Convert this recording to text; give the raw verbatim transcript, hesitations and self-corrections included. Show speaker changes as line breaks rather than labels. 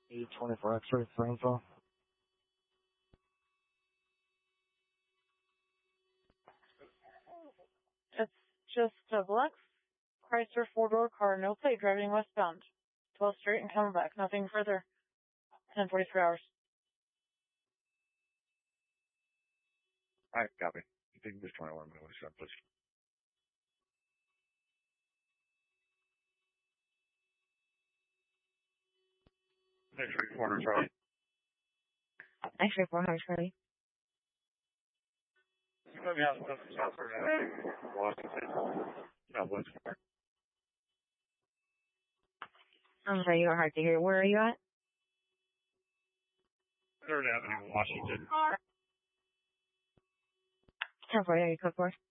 eight twenty-four X-ray for info.
It's just a black Chrysler four-door car, no plate, driving westbound. twelve straight and coming back. Nothing further. ten forty-three hours.
Alright, copy. You think this twenty-one minutes, please. X-ray four hundred, Charlie.
X-ray four hundred, Charlie.
You let me out of South Washington. Southwest.
I'm sorry, you're hard to hear. Where are you at?
Third Avenue, Washington.
ten forty, are you code for?